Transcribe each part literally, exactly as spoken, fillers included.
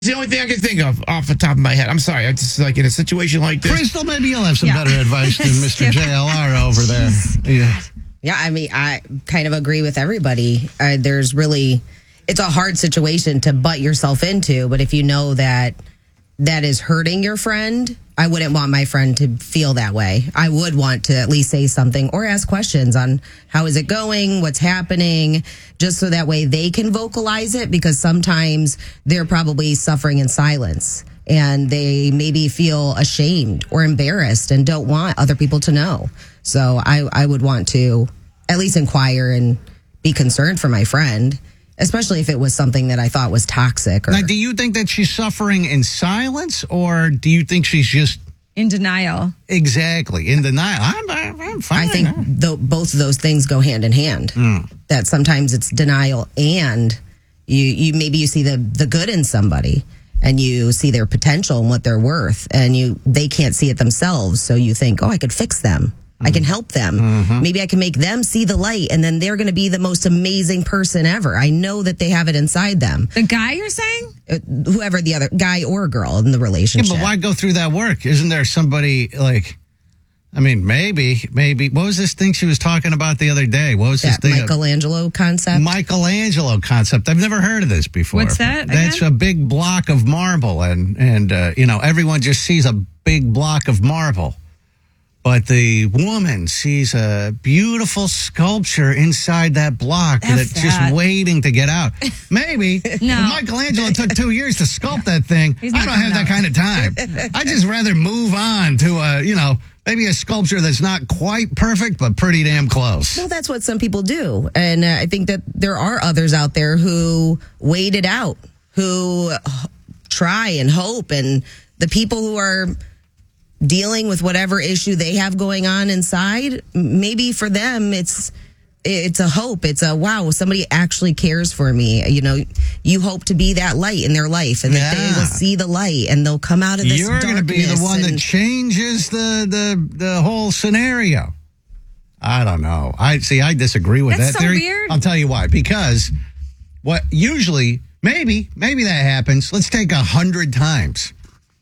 It's the only thing I can think of off the top of my head. I'm sorry. I'm just like in a situation like this. Crystal, maybe you'll have some Yeah. better advice than Mister J L R over there. Yeah. Yeah, I mean, I kind of agree with everybody. Uh, there's really, it's a hard situation to butt yourself into, but if you know that that is hurting your friend, I wouldn't want my friend to feel that way. I would want to at least say something or ask questions on how is it going, what's happening, just so that way they can vocalize it, because sometimes they're probably suffering in silence and they maybe feel ashamed or embarrassed and don't want other people to know. So I, I would want to at least inquire and be concerned for my friend, especially if it was something that I thought was toxic. Or, Now, do you think that she's suffering in silence, or do you think she's just In denial. exactly in denial? I'm, I'm fine. I think tho- both of those things go hand in hand. That sometimes it's denial and you, you maybe you see the, the good in somebody and you see their potential and what they're worth, and you they can't see it themselves. So you think, oh, I could fix them. I can help them. Mm-hmm. Maybe I can make them see the light, and then they're going to be the most amazing person ever. I know that they have it inside them. The guy you're saying? Uh, Whoever the other guy or girl in the Yeah, relationship. but why go through that work? Isn't there somebody like? I mean, maybe, maybe. What was this thing she was talking about the other day? What was this That thing? Michelangelo concept? Michelangelo concept. I've never heard of this before. What's that That's again? a big block of marble, and and uh, you know everyone just sees a big block of marble, but the woman sees a beautiful sculpture inside that block F that's that. just waiting to get out. Maybe No. if Michelangelo took two years to sculpt that thing. He's I not don't have that coming kind of time. I'd just rather move on to a you know maybe a sculpture that's not quite perfect but pretty damn close. Well, that's what some people do. And uh, I think that there are others out there who wait it out, who uh, try and hope. And the people who are dealing with whatever issue they have going on inside, maybe for them it's it's a hope. It's a, wow, somebody actually cares for me. You know, you hope to be that light in their life, and that they Yeah. will see the light and they'll come out of this You're going to be the darkness one that and- changes the, the the whole scenario. I don't know. I see. I disagree with That's that so theory. weird. I'll tell you why. Because what usually, maybe, maybe that happens. Let's take a hundred times.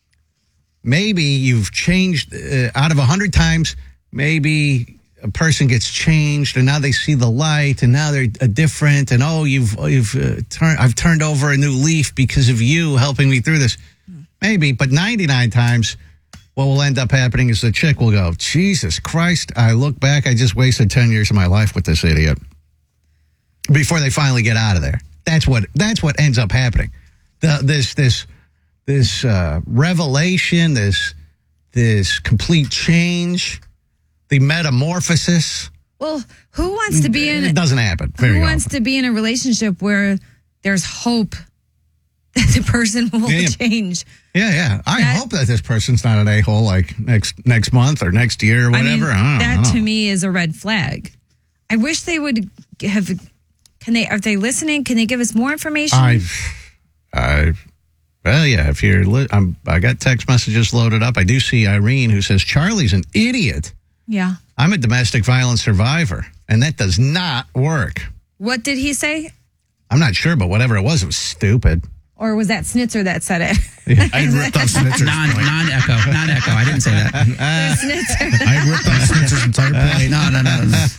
Maybe you've changed uh, out of a hundred times. Maybe a person gets changed, and now they see the light, and now they're uh, different. And oh, you've you've uh, turned. I've turned over a new leaf because of you helping me through this. Maybe, but ninety-nine times, what will end up happening is the chick will go, Jesus Christ, I look back, I just wasted ten years of my life with this idiot. Before they finally get out of there. That's what that's what ends up happening. The, this this this uh, revelation, this this complete change, the metamorphosis. Well, who wants to be in It doesn't happen very Who often. wants to be in a relationship where there's hope that the person will Yeah. change? Yeah, yeah. I That- hope that this person's not an a-hole like next next month or next year or whatever. I mean, I don't that know. to me is a red flag. I wish they would have. Can they? Are they listening? Can they give us more information? I, I, well, yeah. If you're, li- I'm, I got text messages loaded up. I do see Irene who says Charlie's an idiot. yeah. I'm a domestic violence survivor, and that does not work. What did he say? I'm not sure, but whatever it was, it was stupid. Or was that Snitzer that said it? I ripped off Snitzer's Non, point. non-echo, non-echo. I didn't say that. Snitzer. I ripped off Snitzer's entire point. No, no, no. no.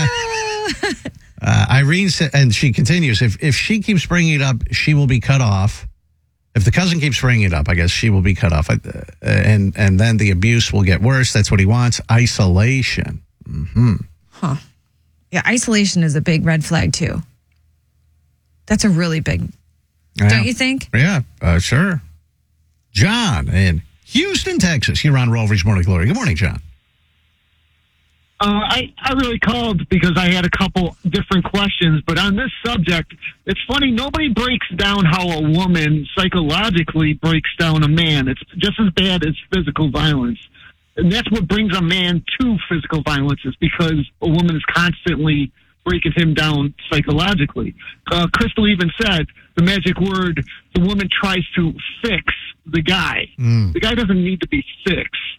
Uh, Irene said, and she continues, if if she keeps bringing it up, she will be cut off. If the cousin keeps bringing it up, I guess she will be cut off. Uh, and, and then the abuse will get worse. That's what he wants. Isolation. Mm-hmm. Huh. Yeah, isolation is a big red flag, too. That's a really big, Yeah. don't you think? Yeah, uh, sure. John in Houston, Texas. You're on Rover's Morning Glory. Good morning, John. Uh, I, I really called because I had a couple different questions, but on this subject, it's funny, nobody breaks down how a woman psychologically breaks down a man. It's just as bad as physical violence. And that's what brings a man to physical violence, is because a woman is constantly breaking him down psychologically. Uh, Crystal even said the magic word, the woman tries to fix the guy. Mm. The guy doesn't need to be fixed.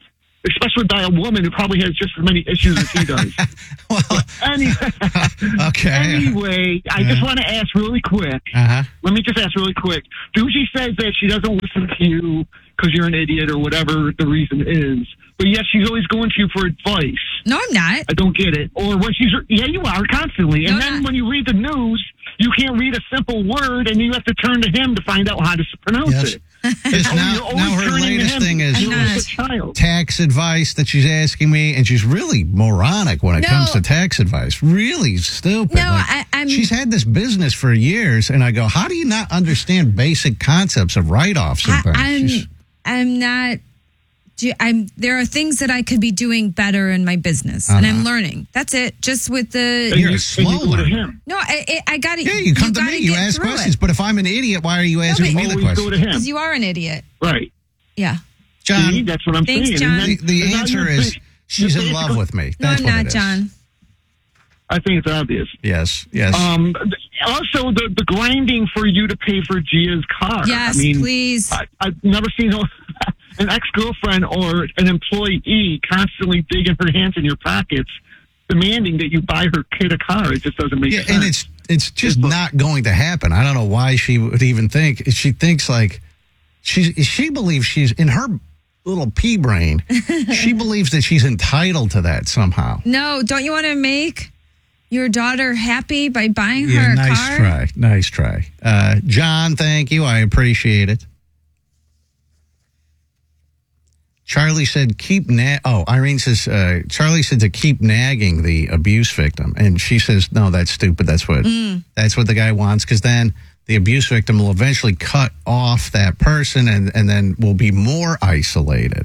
especially by a woman who probably has just as many issues as he does. Well, Anyway, okay. anyway, I just want to ask really quick. Uh-huh. Let me just ask really quick. Doogie says that she doesn't listen to you because you're an idiot or whatever the reason is. But yet she's always going to you for advice. No, I'm not. I don't get it. Or when she's, yeah, you are constantly. And No, then not. when you read the news, you can't read a simple word and you have to turn to him to find out how to pronounce Yes. it. It's Oh, now, you're always now her turning to latest him. thing is I'm You're not. always a child. tax advice that she's asking me, and she's really moronic when it No. comes to tax advice. Really stupid. No, Like, I- I'm- she's had this business for years, and I go, how do you not understand basic concepts of write-offs and I, things? I'm She's- I'm not. do- I'm there are things that I could be doing better in my business, and I'm learning. That's it. Just with the And You're you, a slow and you go to learner. him. no, I I, I got to. yeah, you come to me, you ask questions, but if I'm an idiot, why are you asking but- me the Always go question? to him. because you are an idiot. Right. Yeah. John, See, that's what I'm Thanks, saying. John. And the, then- the and now answer you're is ba- she's you're in love basically- with me. No, That's I'm what not, it is. John. I think it's obvious. Yes, yes. Um, also, the, the grinding for you to pay for Gia's car. Yes, I mean, please. I, I've never seen a, an ex-girlfriend or an employee constantly digging her hands in your pockets, demanding that you buy her kid a car. It just doesn't make Yeah, sense. and it's it's just not going to happen. I don't know why she would even think. She thinks like she's she believes she's in her little pea brain. She believes that she's entitled to that somehow. No, don't you want to make your daughter happy by buying her Yeah, a nice car? try, nice try, uh, John. Thank you, I appreciate it. Charlie said, keep na- Oh, Irene says, uh, Charlie said to keep nagging the abuse victim. And she says, no, that's stupid. That's what, that's what the guy wants. Cause then the abuse victim will eventually cut off that person and, and then will be more isolated.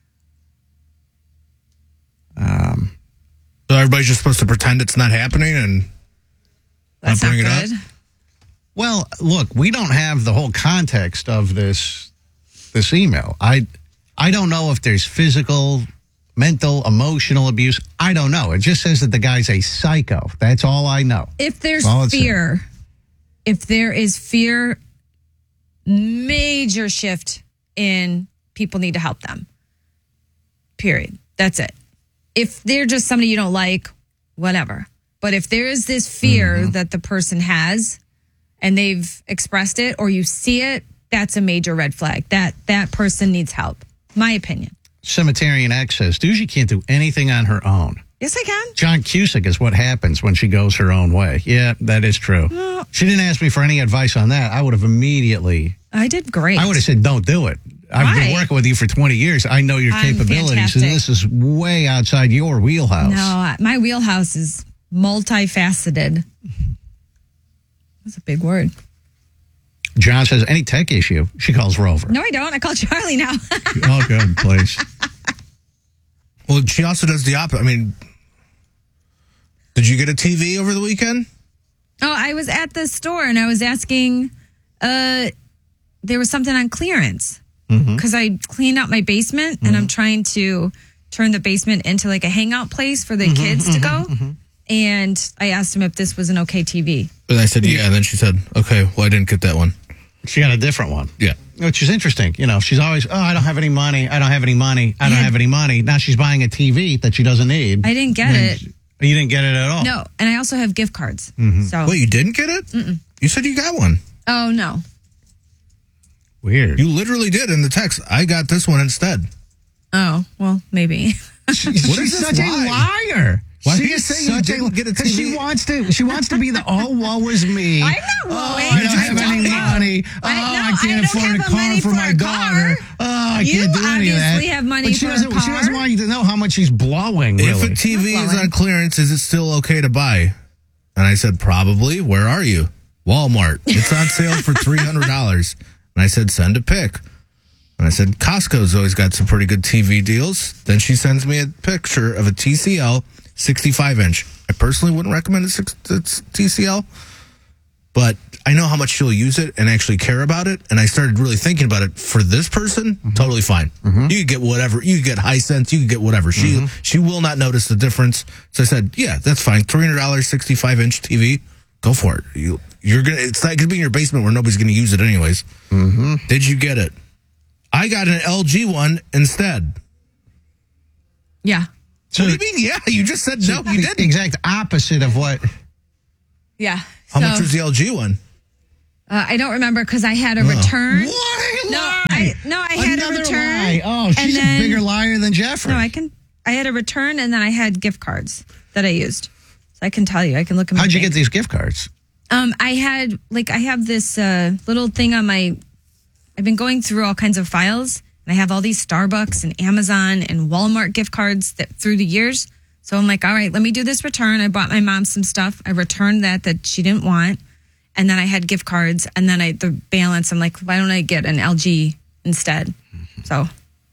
Um, So everybody's just supposed to pretend it's not happening and That's not not bring it up? good. well, look, we don't have the whole context of this, this email. I, I don't know if there's physical, mental, emotional abuse. I don't know. It just says that the guy's a psycho. That's all I know. If there's Well, it's- fear, if there is fear, major shift in people need to help them. Period. That's it. If they're just somebody you don't like, whatever. But if there is this fear Mm-hmm. that the person has and they've expressed it or you see it, that's a major red flag. That that person needs help. My opinion. Cemeterian X says, Doogie can't do anything on her own. Yes, I can. John Cusick is what happens when she goes her own way. Yeah, that is true. She didn't ask me for any advice on that. I would have immediately, I did great. I would have said, don't do it. I've been Why? working with you for twenty years. I know your I'm capabilities, fantastic. and this is way outside your wheelhouse. No, my wheelhouse is multifaceted. That's a big word. John says, any tech issue, she calls Rover. No, I don't. I call Charlie now. Oh, good, please. Well, she also does the opposite. I mean, did you get a T V over the weekend? Oh, I was at the store and I was asking, uh, there was something on clearance because I cleaned out my basement and I'm trying to turn the basement into like a hangout place for the kids to go. And I asked him if this was an okay T V. And I said, yeah. And then she said, okay, well, I didn't get that one. She got a different one. Yeah. Which is interesting. You know, she's always, oh, I don't have any money. I don't have any money. I don't Yeah. have any money. Now she's buying a T V that she doesn't need. I didn't get it. You didn't get it at all? No, and I also have gift cards. So, Wait, you didn't get it? Mm-mm. You said you got one. oh no, Weird. You literally did in the text. I got this one instead. oh well, maybe. She's What is this such a lie? liar. Why she do you is say you such didn't get a because T V? she wants to. She wants to be the oh, woe is me. I'm not Oh, woeing. I don't I have don't any know. money. Oh, I- no, I I can't don't afford have a the car money for for my a daughter. car. Oh, I You can't do any of that. obviously have money but she for a doesn't. She doesn't car. want you to know how much she's blowing. If Really. a T V Not is blowing. on clearance, is it still okay to buy? And I said, probably. Where are you? Walmart. It's on sale for three hundred dollars. And I said, send a pic. And I said, Costco's always got some pretty good T V deals. Then she sends me a picture of a T C L sixty-five inch. I personally wouldn't recommend a six, it's T C L, but I know how much she'll use it and actually care about it. And I started really thinking about it. For this person, totally fine. You could get whatever. You could get Hisense. You could get whatever. She she will not notice the difference. So I said, yeah, that's fine. three hundred dollars, sixty-five inch T V. Go for it. You, you're gonna. It's not gonna be in your basement where nobody's gonna use it anyways. Mm-hmm. Did you get it? I got an L G one instead. Yeah. So what do you mean? Yeah, you just said no. You the didn't. exact opposite of what. Yeah. How so, much was the L G one? Uh, I don't remember because I had a return. Why No, lie? I, no, I had Another a return. lie. Oh, she's and then, a bigger liar than Jeffrey. No, I can. I had a return, and then I had gift cards that I used. So I can tell you. I can look at my How'd you bank. get these gift cards? Um, I had like I have this uh, little thing on my. I've been going through all kinds of files, and I have all these Starbucks and Amazon and Walmart gift cards that through the years. So I'm like, all right, let me do this return. I bought my mom some stuff. I returned that that she didn't want, and then I had gift cards, and then I the balance. I'm like, why don't I get an L G instead? So.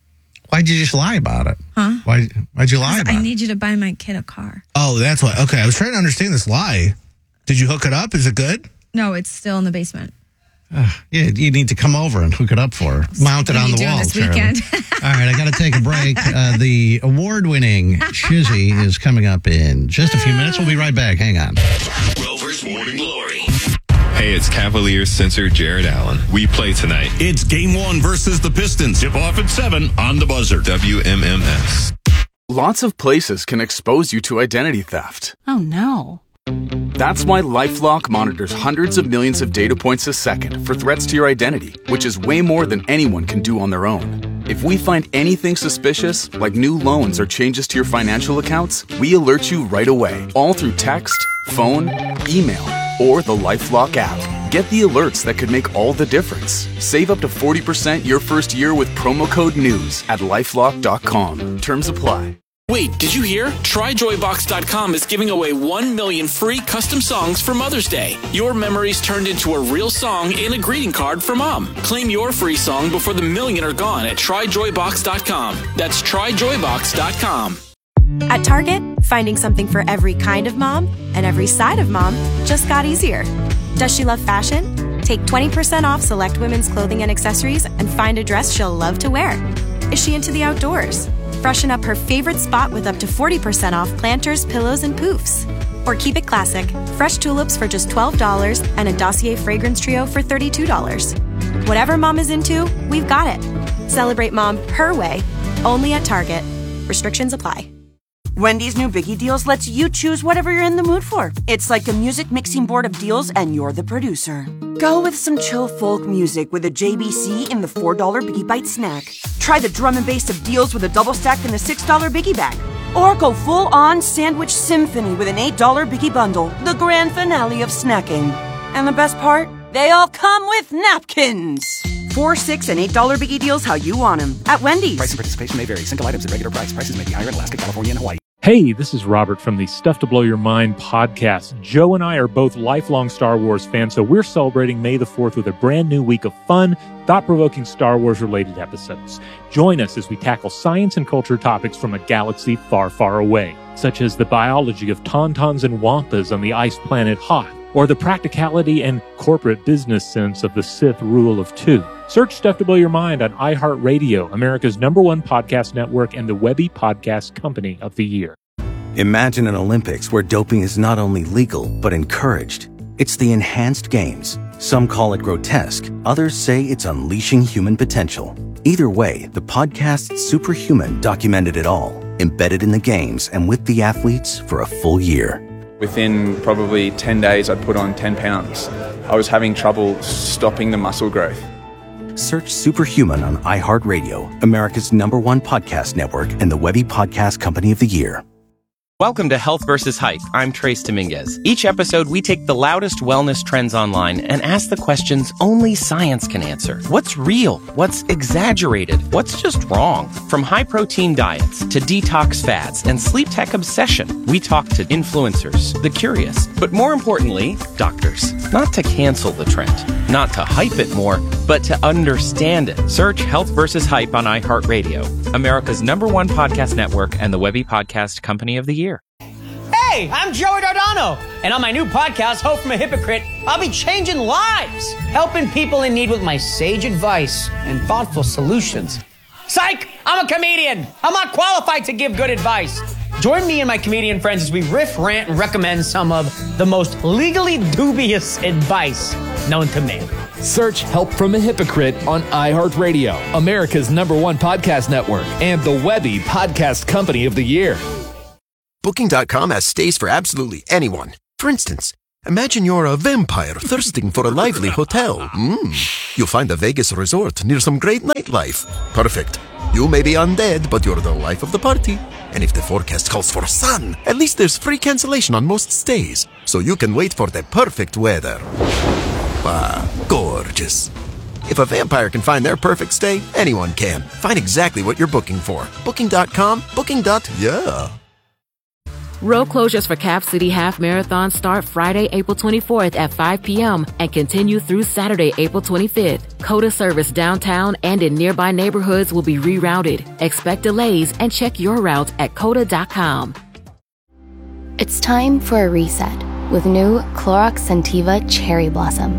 Why'd you just lie about it? Huh? Why? Why'd you lie about I it? need you to buy my kid a car. Oh, that's why. Okay, I was trying to understand this lie. Did you hook it up? Is it good? No, it's still in the basement. Yeah, you need to come over and hook it up for her. Mount it What are on you the doing wall, this Charlie. weekend? All right, I got to take a break. Uh, the award-winning Shizzy is coming up in just a few minutes. We'll be right back. Hang on. Rover's Morning Glory. Hey, it's Cavaliers censor Jared Allen. We play tonight. It's game one versus the Pistons. Tip off at seven on the buzzer. W M M S. Lots of places can expose you to identity theft. Oh, no. That's why LifeLock monitors hundreds of millions of data points a second for threats to your identity, which is way more than anyone can do on their own. If we find anything suspicious, like new loans or changes to your financial accounts, we alert you right away, all through text, phone, email, or the LifeLock app. Get the alerts that could make all the difference. Save up to forty percent your first year with promo code NEWS at lifelock dot com. Terms apply. Wait, did you hear? Try joy box dot com is giving away one million free custom songs for Mother's Day. Your memories turned into a real song and a greeting card for Mom. Claim your free song before the million are gone at try joy box dot com. That's try joy box dot com. At Target, finding something for every kind of mom and every side of mom just got easier. Does she love fashion? Take twenty percent off select women's clothing and accessories and find a dress she'll love to wear. Is she into the outdoors? Freshen up her favorite spot with up to forty percent off planters, pillows, and poofs. Or keep it classic. Fresh tulips for just twelve dollars and a Dossier fragrance trio for thirty-two dollars. Whatever mom is into, we've got it. Celebrate mom her way, only at Target. Restrictions apply. Wendy's new Biggie Deals lets you choose whatever you're in the mood for. It's like a music mixing board of deals, and you're the producer. Go with some chill folk music with a J B C in the four dollar Biggie Bite snack. Try the drum and bass of deals with a double stack in the six dollar Biggie Bag. Or go full-on sandwich symphony with an eight dollar Biggie Bundle, the grand finale of snacking. And the best part? They all come with napkins. Four, six, and eight dollar Biggie Deals how you want them at Wendy's. Price and participation may vary. Single items at regular price. Prices may be higher in Alaska, California, and Hawaii. Hey, this is Robert from the Stuff to Blow Your Mind podcast. Joe and I are both lifelong Star Wars fans, so we're celebrating May the fourth with a brand new week of fun, thought-provoking Star Wars-related episodes. Join us as we tackle science and culture topics from a galaxy far, far away, such as the biology of tauntauns and wampas on the ice planet Hoth, or the practicality and corporate business sense of the Sith rule of two. Search Stuff to Blow Your Mind on iHeartRadio, America's number one podcast network and the Webby Podcast Company of the Year. Imagine an Olympics where doping is not only legal, but encouraged. It's the Enhanced Games. Some call it grotesque. Others say it's unleashing human potential. Either way, the podcast Superhuman documented it all, embedded in the games and with the athletes for a full year. Within probably ten days, I'd put on ten pounds. I was having trouble stopping the muscle growth. Search Superhuman on iHeartRadio, America's number one podcast network and the Webby Podcast Company of the Year. Welcome to Health versus Hype. I'm Trace Dominguez. Each episode, we take the loudest wellness trends online and ask the questions only science can answer. What's real? What's exaggerated? What's just wrong? From high-protein diets to detox fads and sleep tech obsession, we talk to influencers, the curious, but more importantly, doctors. Not to cancel the trend, not to hype it more, but to understand it. Search Health versus Hype on iHeartRadio, America's number one podcast network and the Webby Podcast Company of the Year. Hey, I'm Joey Dardano, and on my new podcast, Hope from a Hypocrite, I'll be changing lives, helping people in need with my sage advice and thoughtful solutions. Psych! I'm a comedian. I'm not qualified to give good advice. Join me and my comedian friends as we riff, rant, and recommend some of the most legally dubious advice known to man. Search Help from a Hypocrite on iHeartRadio, America's number one podcast network, and the Webby Podcast Company of the Year. Booking dot com has stays for absolutely anyone. For instance, imagine you're a vampire thirsting for a lively hotel. Mm. You'll find a Vegas resort near some great nightlife. Perfect. You may be undead, but you're the life of the party. And if the forecast calls for sun, at least there's free cancellation on most stays, so you can wait for the perfect weather. Ah, gorgeous. If a vampire can find their perfect stay, anyone can. Find exactly what you're booking for. Booking dot com, booking. Yeah. Road closures for Cap City Half Marathon start Friday, April twenty-fourth at five p.m. and continue through Saturday, April twenty-fifth. COTA service downtown and in nearby neighborhoods will be rerouted. Expect delays and check your route at cota dot com. It's time for a reset with new Clorox Scentiva Cherry Blossom.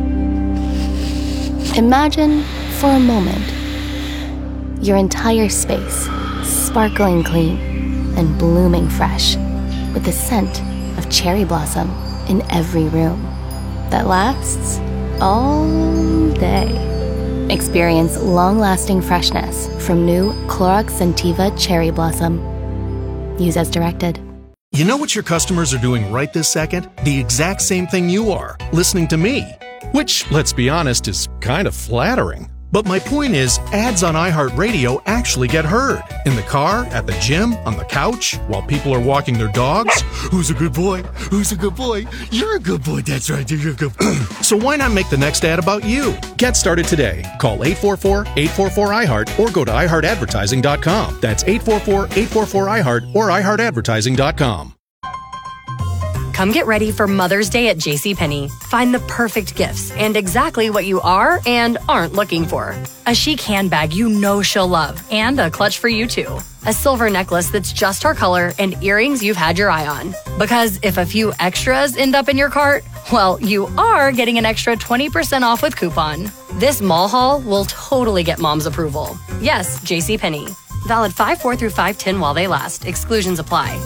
Imagine, for a moment, your entire space sparkling clean and blooming fresh, with the scent of cherry blossom in every room that lasts all day. Experience long-lasting freshness from new Clorox Scentiva Cherry Blossom. Use as directed. You know what your customers are doing right this second? The exact same thing you are, listening to me. Which, let's be honest, is kind of flattering. But my point is, ads on iHeartRadio actually get heard. In the car, at the gym, on the couch, while people are walking their dogs. Who's a good boy? Who's a good boy? You're a good boy. That's right. You're a good boy. So why not make the next ad about you? Get started today. Call eight four four, eight four four, I heart or go to i heart advertising dot com. That's eight four four, eight four four, I heart or i heart advertising dot com. Come get ready for Mother's Day at JCPenney. Find the perfect gifts and exactly what you are and aren't looking for. A chic handbag you know she'll love and a clutch for you too. A silver necklace that's just her color and earrings you've had your eye on. Because if a few extras end up in your cart, well, you are getting an extra twenty percent off with coupon. This mall haul will totally get mom's approval. Yes, JCPenney. Valid five four through five ten while they last. Exclusions apply.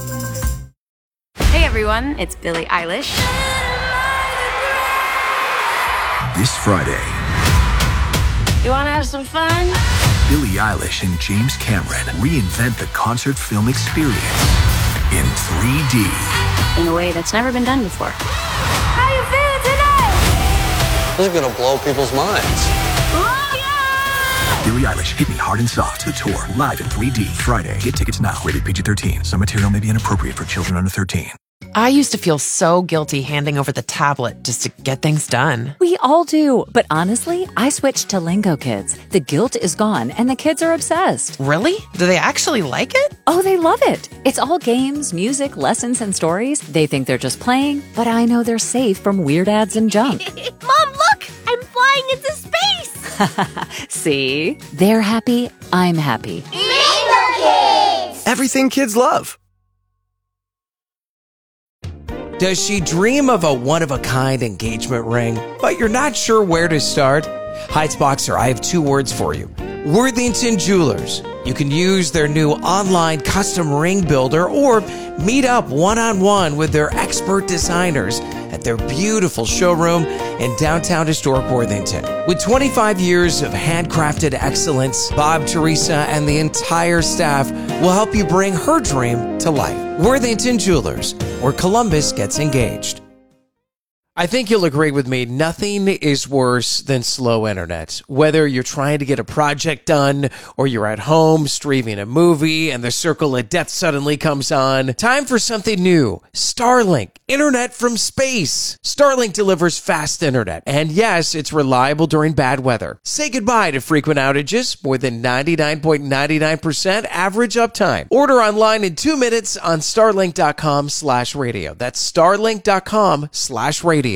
Hey everyone, it's Billie Eilish. This Friday, You wanna have some fun? Billie Eilish and James Cameron reinvent the concert film experience in three D. In a way that's never been done before. How you feeling today? This is gonna blow people's minds. Billie Eilish, Hit Me Hard and Soft, the tour, live in three D, Friday. Get tickets now, rated P G thirteen. Some material may be inappropriate for children under thirteen. I used to feel so guilty handing over the tablet just to get things done. We all do, but honestly, I switched to Lingo Kids. The guilt is gone, and the kids are obsessed. Really? Do they actually like it? Oh, they love it. It's all games, music, lessons, and stories. They think they're just playing, but I know they're safe from weird ads and junk. Mom, look! I'm flying into space! See? They're happy, I'm happy. Lingo Kids! Everything kids love. Does she dream of a one-of-a-kind engagement ring, but you're not sure where to start? Heightsboxer, I have two words for you. Worthington Jewelers. You can use their new online custom ring builder or meet up one-on-one with their expert designers at their beautiful showroom in downtown historic Worthington. With twenty-five years of handcrafted excellence, Bob, Teresa, and the entire staff will help you bring her dream to life. Worthington Jewelers, where Columbus gets engaged. I think you'll agree with me, nothing is worse than slow internet. Whether you're trying to get a project done or you're at home streaming a movie and the circle of death suddenly comes on, time for something new. Starlink, internet from space. Starlink delivers fast internet. And yes, it's reliable during bad weather. Say goodbye to frequent outages, more than ninety-nine point nine nine percent average uptime. Order online in two minutes on starlink.com slash radio. That's starlink.com slash radio.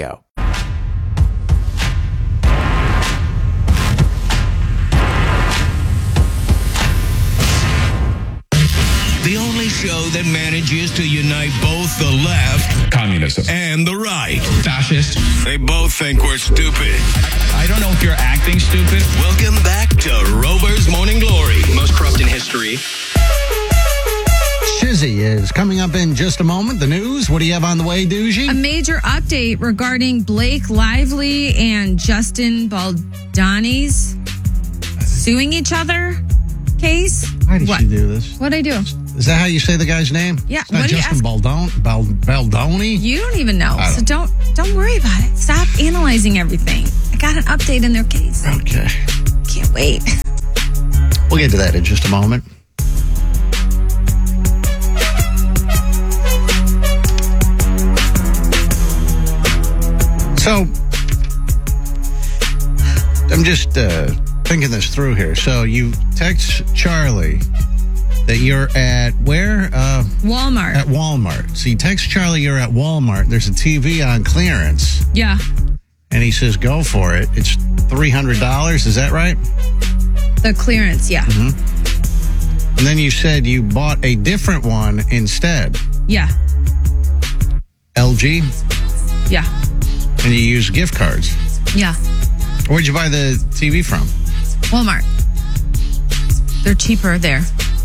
The only show that manages to unite both the left, communism, and the right, fascist. They both think we're stupid. I don't know if you're acting stupid. Welcome back to Rover's Morning Glory. Most corrupt in history. Shizzy is coming Coming up in just a moment, the news. What do you have on the way, Doogie? A major update regarding Blake Lively and Justin Baldoni's suing each other case. Why did what? she do this? What'd I do? Is that how you say the guy's name? Yeah. It's not what do you Justin ask? Baldon, Bal, Baldoni? You don't even know. I So don't. don't don't worry about it. Stop analyzing everything. I got an update in their case. Okay. Can't wait. We'll get to that in just a moment. So, I'm just uh, thinking this through here. So, you text Charlie that you're at where? Uh, Walmart. At Walmart. So, you text Charlie you're at Walmart. There's a T V on clearance. Yeah. And he says, go for it. It's three hundred dollars. Is that right? The clearance, yeah. Mm-hmm. And then you said you bought a different one instead. Yeah. L G? Yeah. And you use gift cards. Yeah. Where'd you buy the T V from? Walmart. They're cheaper there.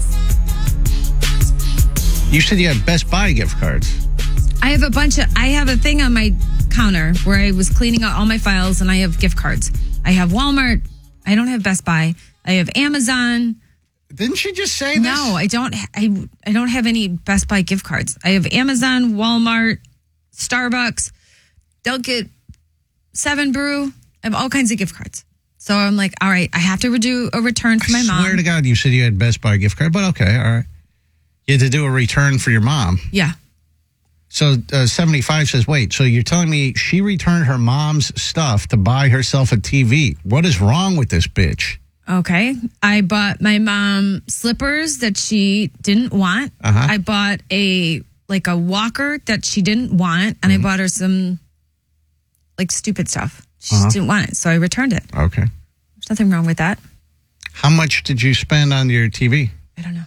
You said you had Best Buy gift cards. I have a bunch of, I have a thing on my counter where I was cleaning out all my files and I have gift cards. I have Walmart. I don't have Best Buy. I have Amazon. Didn't she just say this? No, I don't. I, I don't have any Best Buy gift cards. I have Amazon, Walmart, Starbucks, Dunkin', Seven Brew. I have all kinds of gift cards. So I'm like, all right, I have to do a return for my I mom. swear to God, you said you had Best Buy gift card, but okay, all right. You had to do a return for your mom. Yeah. So uh, seventy-five says, wait, so you're telling me she returned her mom's stuff to buy herself a T V. What is wrong with this bitch? Okay. I bought my mom slippers that she didn't want. Uh-huh. I bought a, like a walker that she didn't want. And Mm-hmm. I bought her some, like, stupid stuff. She Uh-huh. just didn't want it. So I returned it. Okay. There's nothing wrong with that. How much did you spend on your T V? I don't know.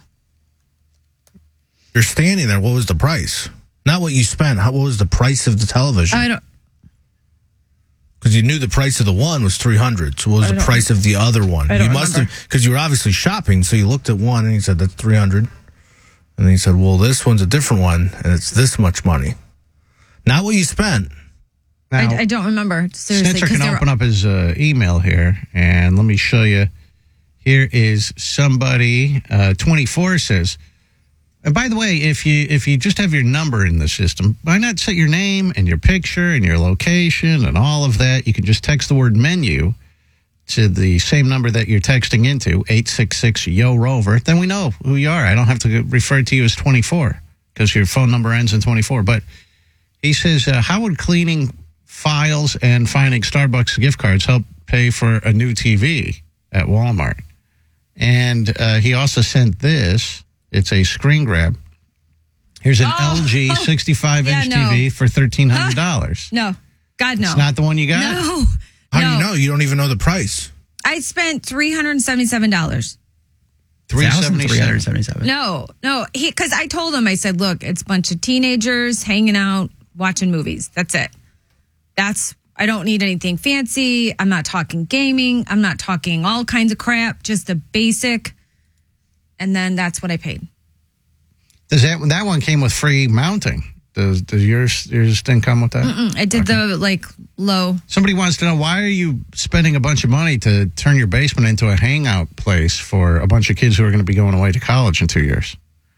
You're standing there. What was the price? Not what you spent. How, what was the price of the television? I don't. Because you knew the price of the one was three hundred. So what was I the don't- price of the other one? I don't you must remember. have, because you were obviously shopping. So you looked at one and you said that's three hundred. And then you said, well, this one's a different one and it's this much money. Not what you spent. Now, I, I don't remember. Seriously. Snitzer 'cause can they were- open up his uh, email here, and let me show you. Here is somebody, uh, twenty-four says, and by the way, if you if you just have your number in the system, why not set your name and your picture and your location and all of that? You can just text the word menu to the same number that you're texting into, eight six six, Y O Rover. Then we know who you are. I don't have to refer to you as twenty-four because your phone number ends in twenty-four. But he says, uh, how would cleaning files and finding Starbucks gift cards help pay for a new T V at Walmart? And uh, he also sent this. It's a screen grab. Here's an Oh, L G sixty-five inch yeah, no. T V for thirteen hundred dollars. No. God, no. It's not the one you got? No. How no. do you know? You don't even know the price. I spent three hundred seventy-seven dollars. three hundred seventy-seven. No, no. He Because I told him, I said, look, it's a bunch of teenagers hanging out, watching movies. That's it. That's, I don't need anything fancy. I'm not talking gaming. I'm not talking all kinds of crap. Just the basic. And then that's what I paid. Does that that one came with free mounting? Does does yours yours didn't come with that? Mm-mm. I did the like low. Somebody wants to know, why are you spending a bunch of money to turn your basement into a hangout place for a bunch of kids who are going to be going away to college in two years?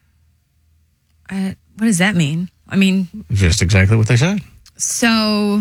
Uh, what does that mean? I mean, Just exactly what they said. so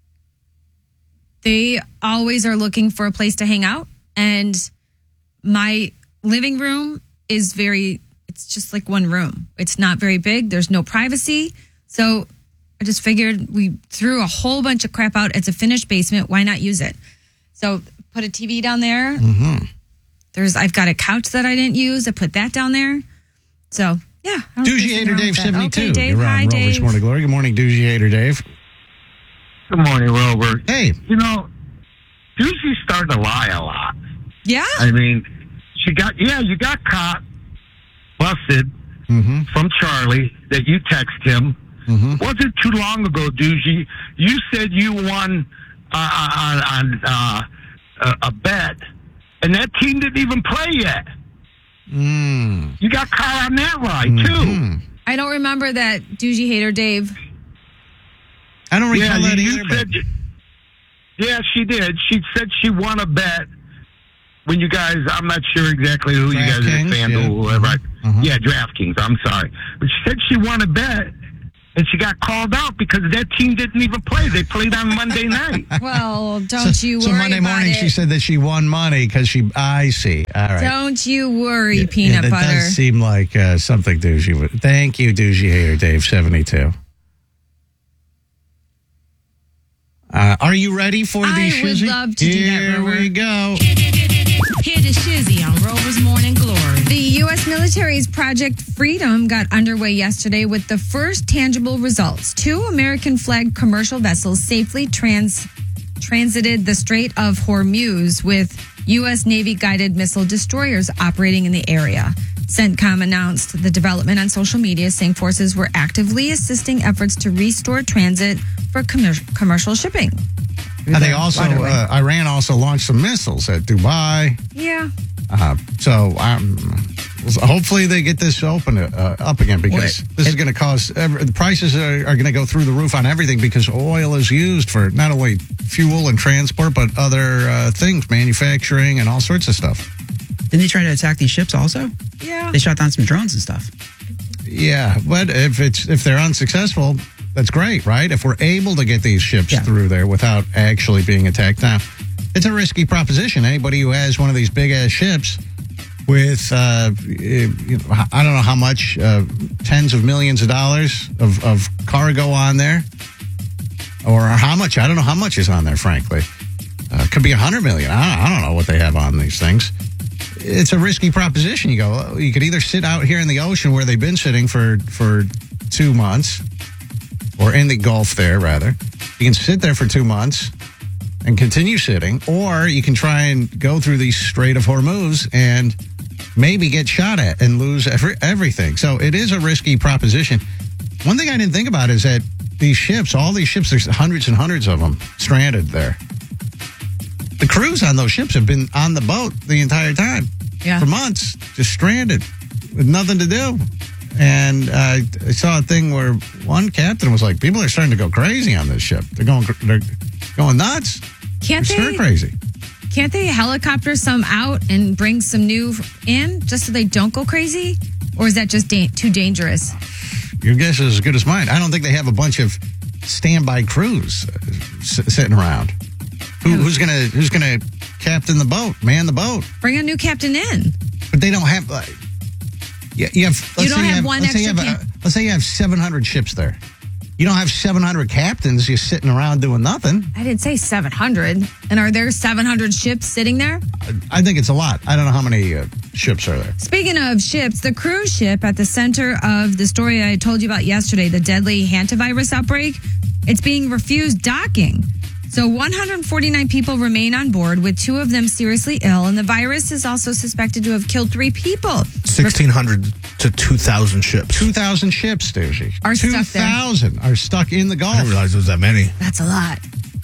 they always are looking for a place to hang out. And my living room is very, it's just like one room. It's not very big. There's no privacy. So I just figured we threw a whole bunch of crap out. It's a finished basement. Why not use it? So put a T V down there. Mm-hmm. There's, I've got a couch that I didn't use. I put that down there. So yeah. I don't think Doogie there's Hater anything wrong Dave with that. seventy-two. Okay, Dave. You're Hi, on Rover's Dave. Morning Glory. Good morning, Doogie Hater Dave. Good morning, Rover. Hey. You know, Doozy's starting to lie a lot. Yeah? I mean, she got, yeah, you got caught, busted mm-hmm. from Charlie that you text him. Mm-hmm. Wasn't too long ago, Doozy, you said you won uh, on, on uh, a, a bet, and that team didn't even play yet. Mm. You got caught on that lie, Mm-hmm. too. I don't remember that Doogie Hater Dave. I don't recall yeah, that you either. said, yeah, she did. She said she won a bet when you guys, I'm not sure exactly who you guys are, FanDuel, yeah. whoever. Uh-huh. Yeah, DraftKings, I'm sorry. But she said she won a bet, and she got called out because that team didn't even play. They played on Monday night. Well, don't so, you so worry Monday about morning, it. she said that she won money because she, I see. All right. Don't you worry, Yeah, peanut that butter. does seem like uh, something Doogie would. Thank you, Doogie Hater Dave, seventy-two. Uh, are you ready for the I would shizzy? love to do that, Here Rover. we go. Hear the shizzy on Rover's Morning Glory. The U S military's Project Freedom got underway yesterday with the first tangible results. Two American-flagged commercial vessels safely trans transited the Strait of Hormuz with U S Navy-guided missile destroyers operating in the area. CENTCOM announced the development on social media, saying forces were actively assisting efforts to restore transit for commer- commercial shipping. And they also, uh, Iran also launched some missiles at Dubai. Yeah. Uh, so um, hopefully they get this open uh, up again because What? this is going to cause every, the prices are, are going to go through the roof on everything because oil is used for not only fuel and transport but other uh, things, manufacturing and all sorts of stuff. Didn't they try to attack these ships also? Yeah. They shot down some drones and stuff. Yeah, but if it's if they're unsuccessful, that's great, right? If we're able to get these ships Yeah. through there without actually being attacked. Now, it's a risky proposition. Anybody who has one of these big ass ships with, uh, you know, I don't know how much, uh, tens of millions of dollars of, of cargo on there, or how much, I don't know how much is on there, frankly. Uh, could be a hundred million. I, I don't know what they have on these things. It's a risky proposition. You go, you could either sit out here in the ocean where they've been sitting for, for two months, or in the Gulf there, rather. You can sit there for two months and continue sitting, or you can try and go through the Strait of Hormuz and maybe get shot at and lose every, everything. So it is a risky proposition. One thing I didn't think about is that these ships, all these ships, there's hundreds and hundreds of them stranded there. The crews on those ships have been on the boat the entire time. Yeah. For months, just stranded with nothing to do. And uh, I saw a thing where one captain was like, people are starting to go crazy on this ship. They're going they're going nuts. Can't they're they? stir crazy. Can't they helicopter some out and bring some new in just so they don't go crazy? Or is that just da- too dangerous? Your guess is as good as mine. I don't think they have a bunch of standby crews uh, s- sitting around. Who, who's gonna Who's gonna captain the boat, man the boat? Bring a new captain in. But they don't have. Uh, yeah, you have. You let's don't say have you one let's say you extra have, cap- uh, let's say you have seven hundred ships there. You don't have seven hundred captains just sitting around doing nothing. I didn't say seven hundred. And are there seven hundred ships sitting there? I think it's a lot. I don't know how many uh, ships are there. Speaking of ships, the cruise ship at the center of the story I told you about yesterday, the deadly hantavirus outbreak, it's being refused docking. So one hundred forty-nine people remain on board, with two of them seriously ill, and the virus is also suspected to have killed three people. sixteen hundred to two thousand ships. two thousand ships, Stacey. Are stuck there. two thousand are stuck in the Gulf. I didn't realize there was that many. That's a lot.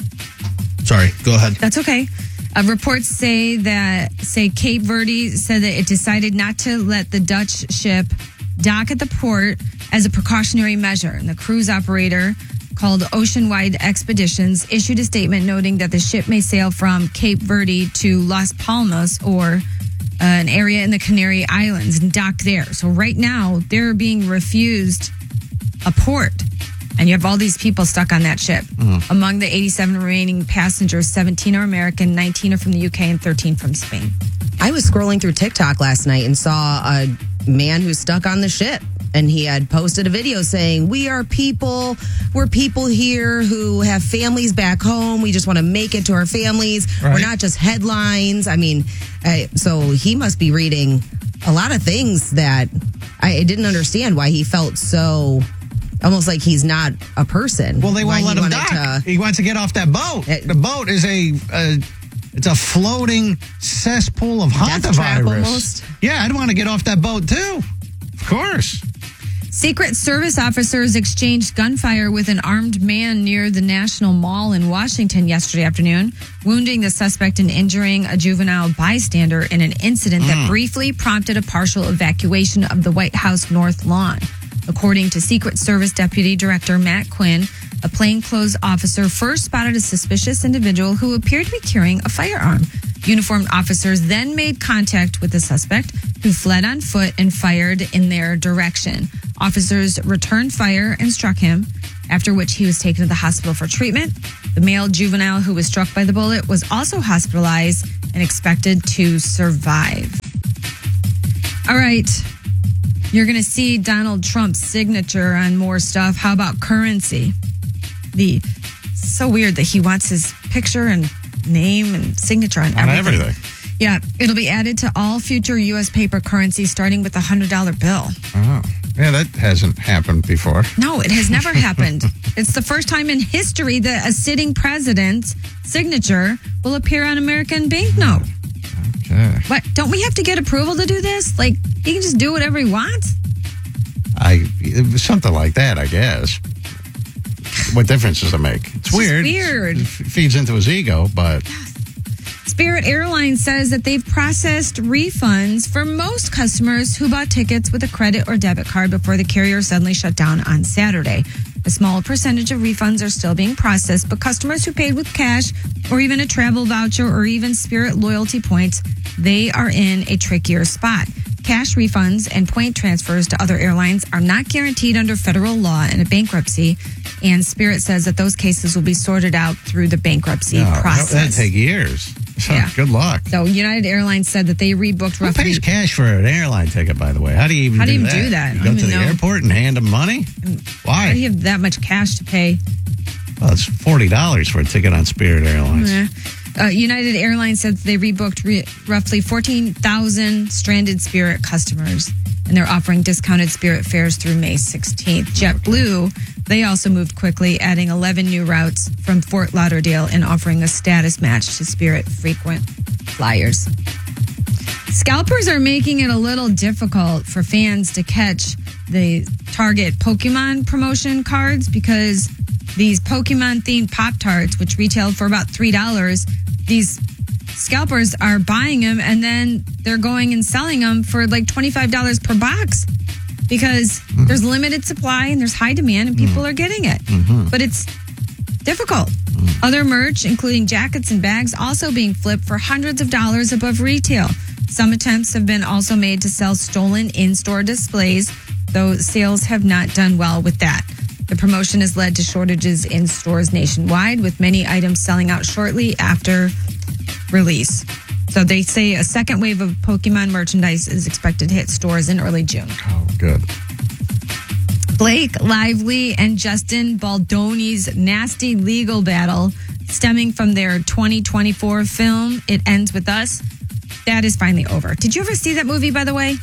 Sorry, go ahead. That's okay. Uh, reports say that say Cape Verde said that it decided not to let the Dutch ship dock at the port as a precautionary measure, and the cruise operator, called Oceanwide Expeditions, issued a statement noting that the ship may sail from Cape Verde to Las Palmas, or uh, an area in the Canary Islands, and dock there. So right now, they're being refused a port. And you have all these people stuck on that ship. Mm-hmm. Among the eighty-seven remaining passengers, seventeen are American, nineteen are from the U K, and thirteen from Spain. I was scrolling through TikTok last night and saw a man who's stuck on the ship. And he had posted a video saying, we are people, we're people here who have families back home. We just want to make it to our families. Right. We're not just headlines. I mean, I, so he must be reading a lot of things that I didn't understand why he felt so, almost like he's not a person. Well, they won't Why let he him wanted dock. to- He wants to get off that boat. the boat is a, a it's a floating cesspool of Death trap hantavirus. almost. Yeah, I'd want to get off that boat too. Of course. Secret Service officers exchanged gunfire with an armed man near the National Mall in Washington yesterday afternoon, wounding the suspect and injuring a juvenile bystander in an incident that Mm. briefly prompted a partial evacuation of the White House North Lawn. According to Secret Service Deputy Director Matt Quinn, a plainclothes officer first spotted a suspicious individual who appeared to be carrying a firearm. Uniformed officers then made contact with the suspect, who fled on foot and fired in their direction. Officers returned fire and struck him, after which he was taken to the hospital for treatment. The male juvenile who was struck by the bullet was also hospitalized and expected to survive. All right. You're going to see Donald Trump's signature on more stuff. How about currency? The so weird that he wants his picture and name and signature on, On everything. everything. Yeah, it'll be added to all future U S paper currency, starting with the one hundred dollar bill. Oh, yeah, that hasn't happened before. No, it has never happened. It's the first time in history that a sitting president's signature will appear on American banknote. Okay. What? Don't we have to get approval to do this? Like, he can just do whatever he wants? I it was something like that, I guess. What difference does it make? It's, It's just weird. weird. It feeds into his ego, but Spirit Airlines says that they've processed refunds for most customers who bought tickets with a credit or debit card before the carrier suddenly shut down on Saturday. A small percentage of refunds are still being processed, but customers who paid with cash or even a travel voucher or even Spirit loyalty points, they are in a trickier spot. Cash refunds and point transfers to other airlines are not guaranteed under federal law in a bankruptcy, and Spirit says that those cases will be sorted out through the bankruptcy no, process. that'd take years. So, Yeah. good luck. So United Airlines said that they rebooked Who roughly. pays cash for an airline ticket, by the way? How do you even How do do you that? even do that? You I go don't to the even know. airport and hand them money? Why? How do you have that much cash to pay? Well, it's forty dollars for a ticket on Spirit Airlines. Eh. Uh, United Airlines said they rebooked re- roughly fourteen thousand stranded Spirit customers, and they're offering discounted Spirit fares through May sixteenth. JetBlue, they also moved quickly, adding eleven new routes from Fort Lauderdale and offering a status match to Spirit frequent flyers. Scalpers are making it a little difficult for fans to catch the Target Pokemon promotion cards because these Pokemon-themed Pop-Tarts, which retailed for about three dollars, these scalpers are buying them and then they're going and selling them for like twenty-five dollars per box because mm. there's limited supply and there's high demand and people mm. are getting it. Mm-hmm. But it's difficult. Mm. Other merch, including jackets and bags, also being flipped for hundreds of dollars above retail. Some attempts have been also made to sell stolen in-store displays, though sales have not done well with that. The promotion has led to shortages in stores nationwide, with many items selling out shortly after release. So they say a second wave of Pokemon merchandise is expected to hit stores in early June. Oh, good. Blake Lively and Justin Baldoni's nasty legal battle stemming from their twenty twenty-four film, It Ends With Us, that is finally over. Did you ever see that movie, by the way?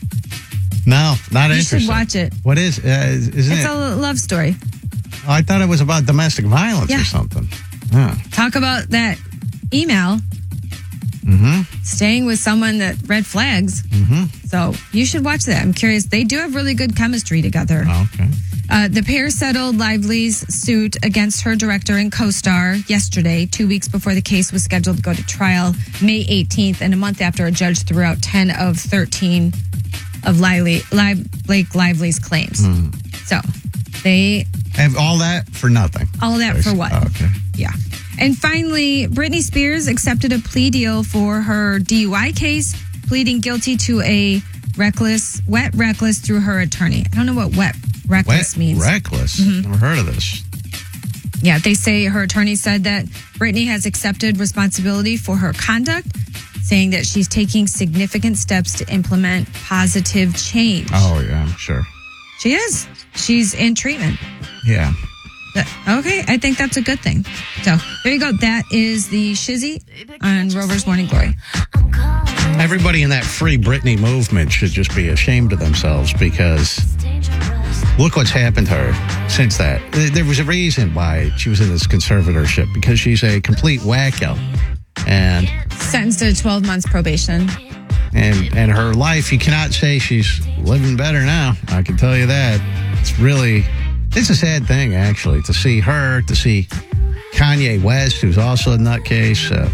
No, not you interested. You should watch it. What is, uh, isn't it's it? It's a love story. Oh, I thought it was about domestic violence yeah. or something. Huh. Talk about that email. Mm-hmm. Staying with someone that red flags. Mm-hmm. So you should watch that. I'm curious. They do have really good chemistry together. Oh, okay. Uh, the pair settled Lively's suit against her director and co-star yesterday, two weeks before the case was scheduled to go to trial May eighteenth, and a month after a judge threw out ten of thirteen of Lively, Live, Blake Lively's claims. Mm. So they have all that for nothing. All that for what? Oh, okay. Yeah. And finally, Britney Spears accepted a plea deal for her D U I case, pleading guilty to a reckless, wet reckless through her attorney. I don't know what wet reckless wet means. Reckless? Mm-hmm. Never heard of this. Yeah, they say her attorney said that Britney has accepted responsibility for her conduct, saying that she's taking significant steps to implement positive change. Oh, yeah, I'm sure. She is. She's in treatment. Yeah. Okay, I think that's a good thing. So there you go. That is the Shizzy on Rover's Morning Glory. Everybody in that Free Britney movement should just be ashamed of themselves because look what's happened to her since that. There was a reason why she was in this conservatorship, because she's a complete wacko. And sentenced to twelve months probation. And and her life, you cannot say she's living better now. I can tell you that. It's really, it's a sad thing, actually, to see her, to see Kanye West, who's also a nutcase. Uh,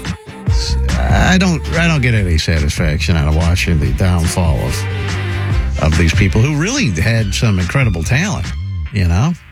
I don't I don't get any satisfaction out of watching the downfall of of these people who really had some incredible talent, you know?